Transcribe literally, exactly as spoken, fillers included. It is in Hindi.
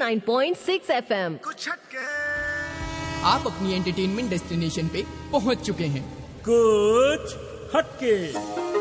Nine point six F M. कुछ हटके आप अपनी एंटरटेनमेंट डेस्टिनेशन पे पहुंच चुके हैं। कुछ हटके